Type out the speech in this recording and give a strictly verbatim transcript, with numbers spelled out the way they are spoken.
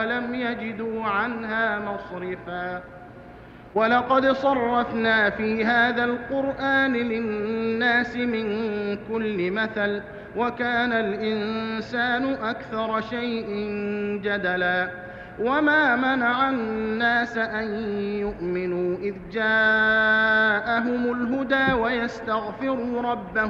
ولم يجدوا عنها مصرفا ولقد صرفنا في هذا القرآن للناس من كل مثل وكان الإنسان أكثر شيء جدلا وما منع الناس أن يؤمنوا إذ جاءهم الهدى ويستغفروا ربهم